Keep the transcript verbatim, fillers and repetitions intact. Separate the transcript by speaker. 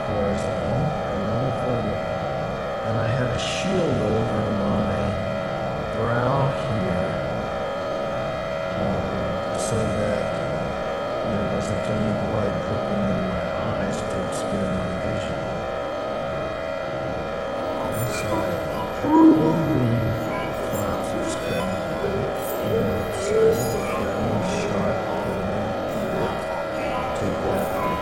Speaker 1: Whereas at home, I really felt it. And I had a shield over my brow here, um, so that there wasn't any blood dripping in my